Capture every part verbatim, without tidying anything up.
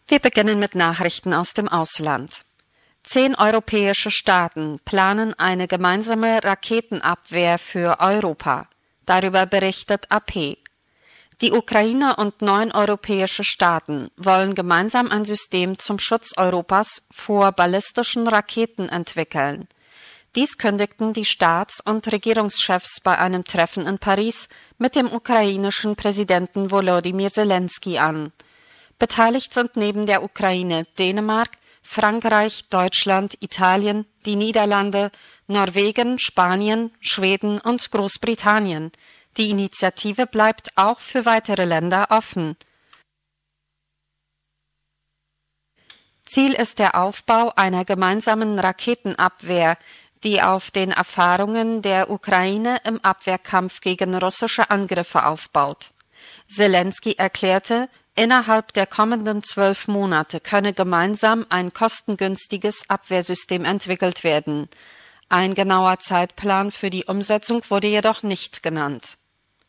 Wir beginnen mit Nachrichten aus dem Ausland. Zehn europäische Staaten planen eine gemeinsame Raketenabwehr für Europa. Darüber berichtet A P. Die Ukraine und neun europäische Staaten wollen gemeinsam ein System zum Schutz Europas vor ballistischen Raketen entwickeln. Dies kündigten die Staats- und Regierungschefs bei einem Treffen in Paris mit dem ukrainischen Präsidenten Volodymyr Zelensky an. Beteiligt sind neben der Ukraine Dänemark, Frankreich, Deutschland, Italien, die Niederlande, Norwegen, Spanien, Schweden und Großbritannien. Die Initiative bleibt auch für weitere Länder offen. Ziel ist der Aufbau einer gemeinsamen Raketenabwehr, die auf den Erfahrungen der Ukraine im Abwehrkampf gegen russische Angriffe aufbaut. Zelensky erklärte, innerhalb der kommenden zwölf Monate könne gemeinsam ein kostengünstiges Abwehrsystem entwickelt werden. Ein genauer Zeitplan für die Umsetzung wurde jedoch nicht genannt.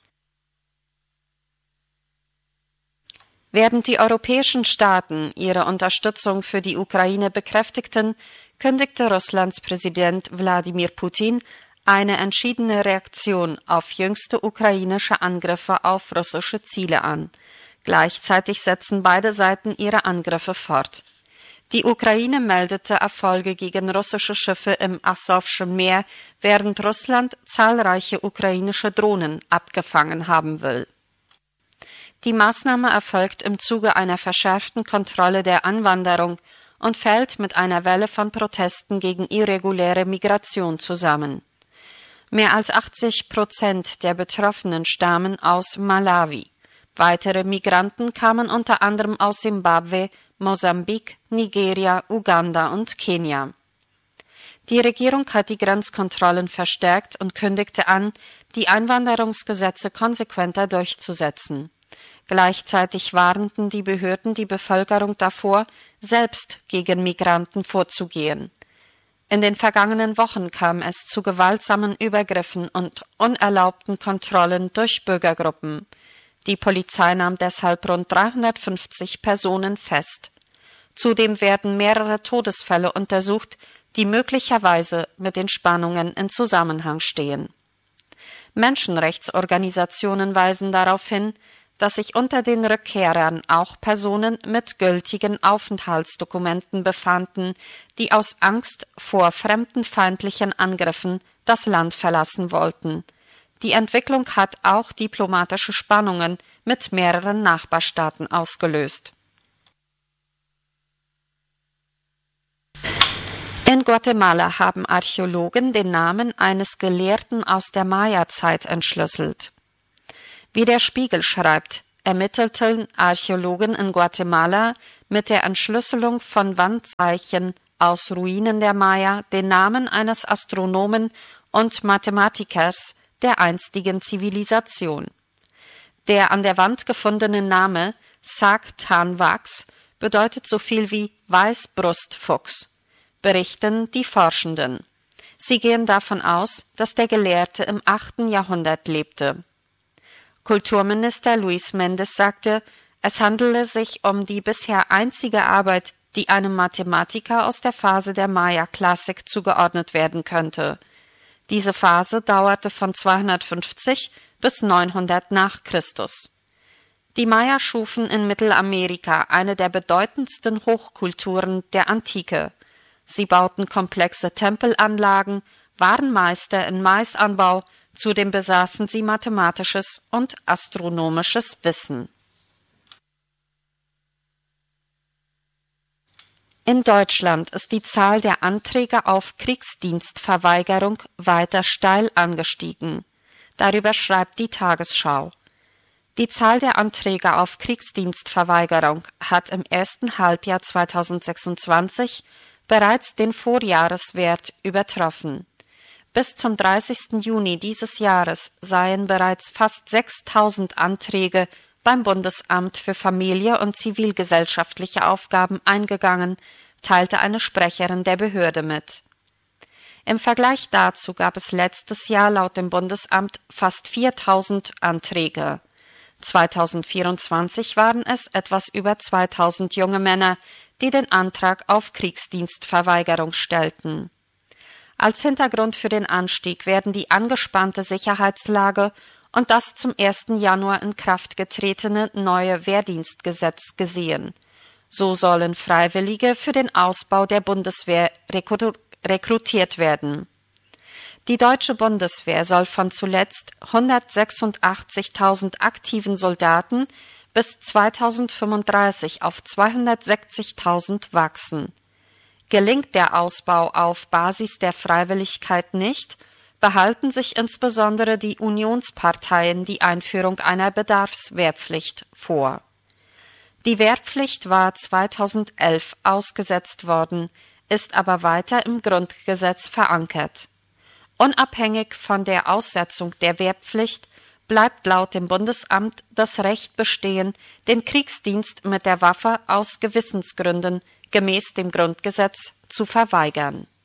Während die europäischen Staaten ihre Unterstützung für die Ukraine bekräftigten, kündigte Russlands Präsident Wladimir Putin eine entschiedene Reaktion auf jüngste ukrainische Angriffe auf russische Ziele an. Gleichzeitig setzen beide Seiten ihre Angriffe fort. Die Ukraine meldete Erfolge gegen russische Schiffe im Asowschen Meer, während Russland zahlreiche ukrainische Drohnen abgefangen haben will. Die Maßnahme erfolgt im Zuge einer verschärften Kontrolle der Anwanderung und fällt mit einer Welle von Protesten gegen irreguläre Migration zusammen. Mehr als achtzig Prozent der Betroffenen stammen aus Malawi. Weitere Migranten kamen unter anderem aus Simbabwe, Mosambik, Nigeria, Uganda und Kenia. Die Regierung hat die Grenzkontrollen verstärkt und kündigte an, die Einwanderungsgesetze konsequenter durchzusetzen. Gleichzeitig warnten die Behörden die Bevölkerung davor, selbst gegen Migranten vorzugehen. In den vergangenen Wochen kam es zu gewaltsamen Übergriffen und unerlaubten Kontrollen durch Bürgergruppen. Die Polizei nahm deshalb rund dreihundertfünfzig Personen fest. Zudem werden mehrere Todesfälle untersucht, die möglicherweise mit den Spannungen in Zusammenhang stehen. Menschenrechtsorganisationen weisen darauf hin, dass sich unter den Rückkehrern auch Personen mit gültigen Aufenthaltsdokumenten befanden, die aus Angst vor fremdenfeindlichen Angriffen das Land verlassen wollten. Die Entwicklung hat auch diplomatische Spannungen mit mehreren Nachbarstaaten ausgelöst. In Guatemala haben Archäologen den Namen eines Gelehrten aus der Maya-Zeit entschlüsselt. Wie der Spiegel schreibt, ermittelten Archäologen in Guatemala mit der Entschlüsselung von Wandzeichen aus Ruinen der Maya den Namen eines Astronomen und Mathematikers der einstigen Zivilisation. Der an der Wand gefundene Name Sac-Tan-Wax bedeutet so viel wie Weißbrustfuchs, berichten die Forschenden. Sie gehen davon aus, dass der Gelehrte im achten Jahrhundert lebte. Kulturminister Luis Mendes sagte, es handele sich um die bisher einzige Arbeit, die einem Mathematiker aus der Phase der Maya-Klassik zugeordnet werden könnte. Diese Phase dauerte von zweihundertfünfzig bis neunhundert nach Christus. Die Maya schufen in Mittelamerika eine der bedeutendsten Hochkulturen der Antike. Sie bauten komplexe Tempelanlagen, waren Meister in Maisanbau, zudem besaßen sie mathematisches und astronomisches Wissen. In Deutschland ist die Zahl der Anträge auf Kriegsdienstverweigerung weiter steil angestiegen. Darüber schreibt die Tagesschau. Die Zahl der Anträge auf Kriegsdienstverweigerung hat im ersten Halbjahr zweitausendsechsundzwanzig bereits den Vorjahreswert übertroffen. Bis zum dreißigsten Juni dieses Jahres seien bereits fast sechstausend Anträge beim Bundesamt für Familie und zivilgesellschaftliche Aufgaben eingegangen, teilte eine Sprecherin der Behörde mit. Im Vergleich dazu gab es letztes Jahr laut dem Bundesamt fast viertausend Anträge. zweitausendvierundzwanzig waren es etwas über zweitausend junge Männer, die den Antrag auf Kriegsdienstverweigerung stellten. Als Hintergrund für den Anstieg werden die angespannte Sicherheitslage und das zum ersten Januar in Kraft getretene neue Wehrdienstgesetz gesehen. So sollen Freiwillige für den Ausbau der Bundeswehr rekrutiert werden. Die deutsche Bundeswehr soll von zuletzt hundertsechsundachtzigtausend aktiven Soldaten bis zweitausendfünfunddreißig auf zweihundertsechzigtausend wachsen. Gelingt der Ausbau auf Basis der Freiwilligkeit nicht, behalten sich insbesondere die Unionsparteien die Einführung einer Bedarfswehrpflicht vor. Die Wehrpflicht war zweitausendelf ausgesetzt worden, ist aber weiter im Grundgesetz verankert. Unabhängig von der Aussetzung der Wehrpflicht bleibt laut dem Bundesamt das Recht bestehen, den Kriegsdienst mit der Waffe aus Gewissensgründen gemäß dem Grundgesetz zu verweigern.